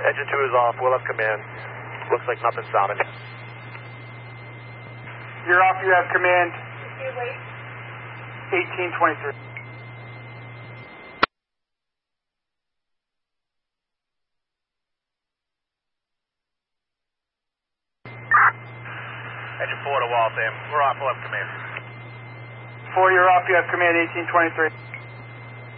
Engine 2 is off. We'll have command. Looks like nothing's sounding. You're off. You have command. Okay, wait. 1823. Engine 4 to Waltham. We're off. We'll have command. 4, you're off. You have command 1823.